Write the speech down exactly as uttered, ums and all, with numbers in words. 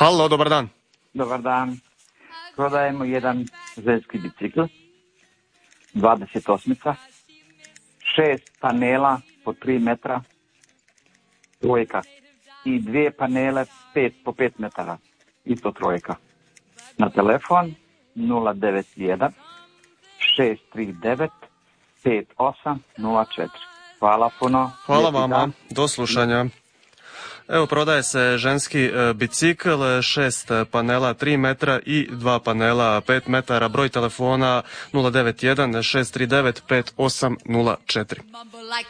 Halo, dobar dan. Dobar dan. Prodajemo jedan ženski bicikl, dvadeset osam, šest panela po tri metra, trojka. I dvije panele pet po pet metara, isto trojka. Na telefon nula devet jedan šest tri devet pet osam nula četiri. Hvala puno. Hvala vama, do slušanja. Evo, prodaje se ženski bicikl, šest panela tri metra i dva panela pet metara. Broj telefona nula devet jedan šest tri devet pet osam nula četiri.